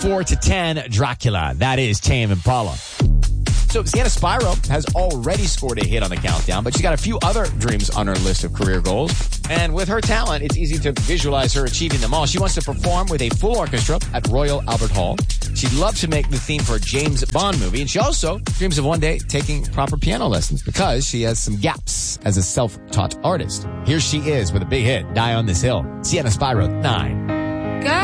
4 to 10, Dracula. That is Tame Impala. So Sienna Spiro has already scored a hit on the countdown, but she's got a few other dreams on her list of career goals. And with her talent, it's easy to visualize her achieving them all. She wants to perform with a full orchestra at Royal Albert Hall. She'd love to make the theme for a James Bond movie. And she also dreams of one day taking proper piano lessons because she has some gaps as a self-taught artist. Here she is with a big hit, Die on This Hill. Sienna Spiro, 9.